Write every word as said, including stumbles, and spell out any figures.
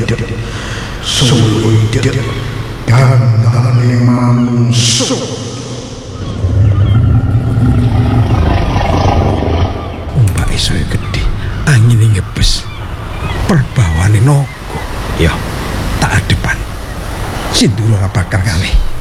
tidak suwe tidak gandane manungsa. Ombake saya gede, angin ngebes, perbawane naga. Ya, tak adepan. Sindura bakal kalih.